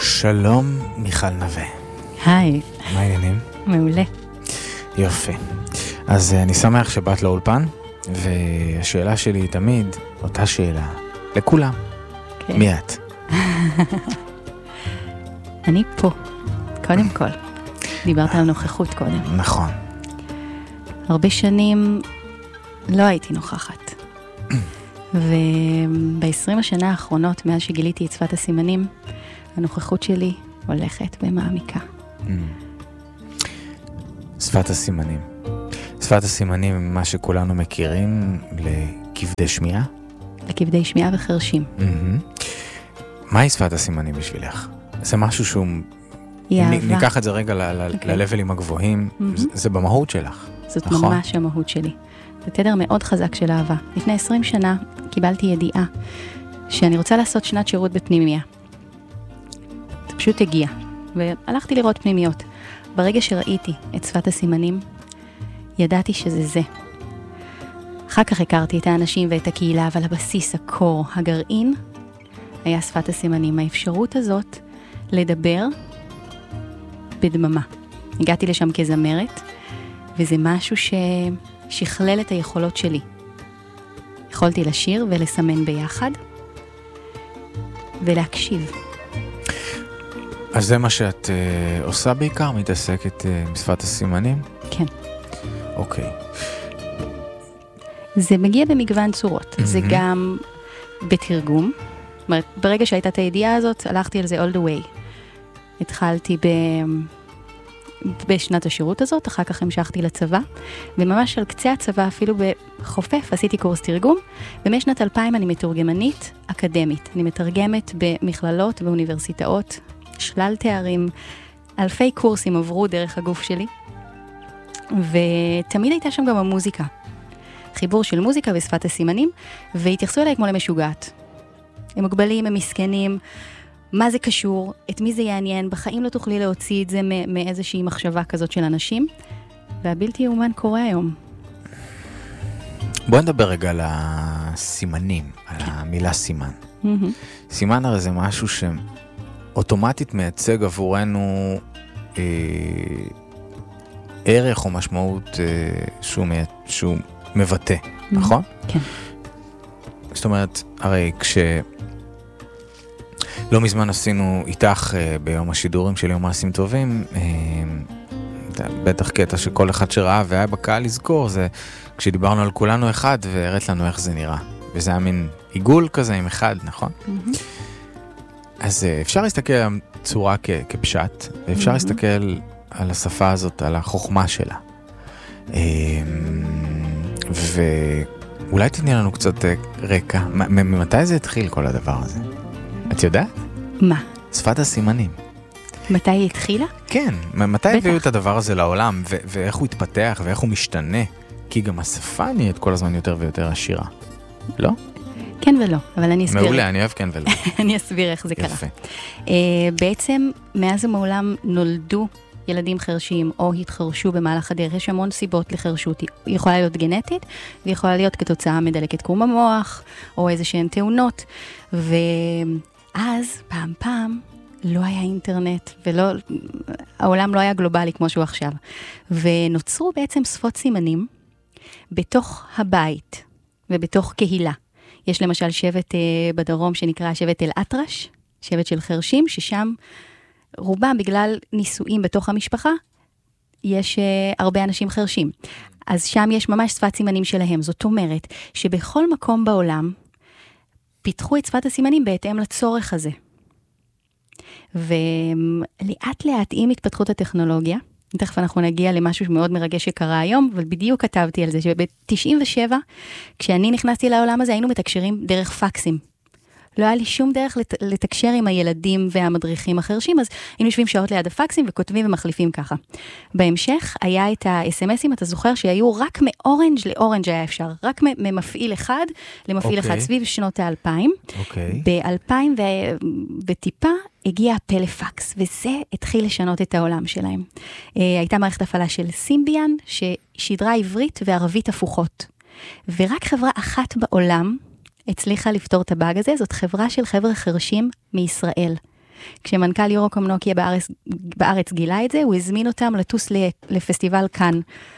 שלום, מיכל נווה. היי. מה העניינים? מעולה. יופי. אז אני שמח שבאת לאולפן, והשאלה שלי היא תמיד אותה שאלה, לכולם. כן. מי את? אני פה, קודם כל. דיברת על נוכחות קודם. נכון. הרבה שנים לא הייתי נוכחת. וב-20 השנה האחרונות, מאז שגיליתי את שפת הסימנים, הנוכחות שלי הולכת במעמיקה. שפת הסימנים. שפת הסימנים הם מה שכולנו מכירים לכבדי שמיעה? לכבדי שמיעה וחרשים. מהי שפת הסימנים בשבילך? זה משהו שהוא... ניקח את זה רגע ללבלים הגבוהים, זה במהות שלך. זאת ממש המהות שלי. זה תדר מאוד חזק של אהבה. לפני 20 שנה קיבלתי ידיעה שאני רוצה לעשות שנת שירות בפנימיה. זה פשוט הגיע, והלכתי לראות פנימיות. ברגע שראיתי את שפת הסימנים, ידעתי שזה זה. אחר כך הכרתי את האנשים ואת הקהילה, אבל הבסיס, הקור, הגרעין, היה שפת הסימנים. האפשרות הזאת לדבר בדממה. הגעתי לשם כזמרת, וזה משהו ששכלל את היכולות שלי. יכולתי לשיר ולסמן ביחד, ולהקשיב. אז זה מה שאת עושה בעיקר? מתעסקת עם שפת הסימנים? כן. אוקיי. זה מגיע במגוון צורות. זה גם בתרגום. זאת אומרת, ברגע שהייתה את הידיעה הזאת, הלכתי על זה all the way. התחלתי בשנת השירות הזאת, אחר כך המשכתי לצבא, וממש על קצה הצבא, אפילו בחופף, עשיתי קורס תרגום, ומשנת 2000 אני מתורגמנית אקדמית. אני מתרגמת במכללות ואוניברסיטאות, שלל תארים, אלפי קורסים עברו דרך הגוף שלי, ותמיד הייתה שם גם המוזיקה. חיבור של מוזיקה ושפת הסימנים, והתייחסו אליי כמו למשוגעת. הם מוגבלים, הם מסכנים, מה זה קשור, את מי זה יעניין, בחיים לא תוכלי להוציא את זה מאיזושהי מחשבה כזאת של אנשים, והבלתי יאומן קורה היום. בואי נדבר רגע על הסימנים, על המילה סימן. סימן הרי זה משהו שאוטומטית מייצג עבורנו ערך או משמעות שהוא מבטא, נכון? כן. זאת אומרת, הרי לא מזמן עשינו איתך ביום השידורים של יום מעשים טובים, בטח קטע שכל אחד שראה והיה בקהל לזכור, זה כשדיברנו על כולנו אחד והראית לנו איך זה נראה. וזה היה מין עיגול כזה עם אחד, נכון? אז אפשר להסתכל על צורה כפשט, ואפשר להסתכל על השפה הזאת, על החוכמה שלה. ואולי תתני לנו קצת רקע. ממתי זה התחיל כל הדבר הזה? את יודעת? מה? שפת הסימנים. מתי היא התחילה? כן, מתי הביאו את הדבר הזה לעולם, ואיך הוא התפתח, ואיך הוא משתנה? כי גם השפה נהיית כל הזמן יותר ויותר עשירה. לא? כן ולא, אבל אני אסביר. מעולה, אני אוהב כן ולא. אני אסביר איך זה קרה. יפה. בעצם, מאז ומעולם נולדו ילדים חרשים, או התחרשו במהלך הדרך. יש המון סיבות לחרשות. היא יכולה להיות גנטית, והיא יכולה להיות כתוצאה מדלקת קרום המוח, או איזשהן תאונות. ואז, פעם, לא היה אינטרנט, העולם לא היה גלובלי כמו שהוא עכשיו. ונוצרו בעצם שפות סימנים, בתוך הבית, ובתוך קהילה. יש למשל שבט בדרום שנקרא שבט אל-אטרש, שבט של חרשים, ששם רובם בגלל נישואים בתוך המשפחה, יש הרבה אנשים חרשים. אז שם יש ממש שפת סימנים שלהם. זאת אומרת שבכל מקום בעולם פיתחו את שפת הסימנים בהתאם לצורך הזה. ולאט לאט עם התפתחות הטכנולוגיה, תכף אנחנו נגיע למשהו מאוד מרגש שקרה היום, אבל בדיוק כתבתי על זה, שב-97, כשאני נכנסתי לעולם הזה, היינו מתקשרים דרך פקסים. לא היה לי שום דרך לתקשר עם הילדים והמדריכים החרשים, אז היינו יושבים שעות ליד הפקסים וכותבים ומחליפים ככה. בהמשך היה את ה-SMSים, אתה זוכר שהיו רק מאורנג' לאורנג' היה אפשר, רק ממפעיל אחד למפעיל אחד, סביב שנות ה-2000. ב-2000 וטיפה הגיע הפלאפקס, וזה התחיל לשנות את העולם שלהם. הייתה מערכת הפעלה של סימביאן, ששידרה עברית וערבית הפוכות. ורק חברה אחת בעולם הצליחה לפתור את הבאג הזה, זאת חברה של חבר'ה חרשים מישראל. כשמנכ"ל יורוקום נוקיה בארץ גילה את זה, הוא הזמין אותם לטוס לפסטיבל כאן.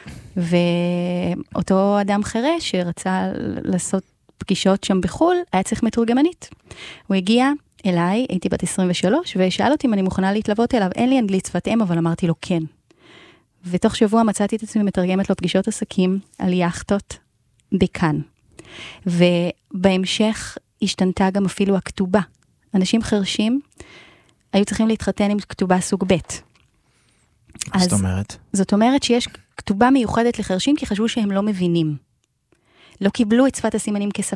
ואותו אדם חירש שרצה לעשות פגישות שם בחול, היה צריך מתורגמנית. הוא הגיע אליי, הייתי בת 23, ושאל אותי אם אני מוכנה להתלוות אליו. אין לי אנגלית שפת אם, אבל אמרתי לו כן. ותוך שבוע מצאתי את עצמי מתרגמת לו פגישות עסקים על יאכטות בכאן. ובהמשך השתנתה גם אפילו הכתובה. אנשים חרשים היו צריכים להתחתן עם כתובה סוג ב'. זאת אומרת? זאת אומרת שיש כתובה מיוחדת לחרשים, כי חשבו שהם לא מבינים. לא קיבלו את שפת הסימנים כשפה.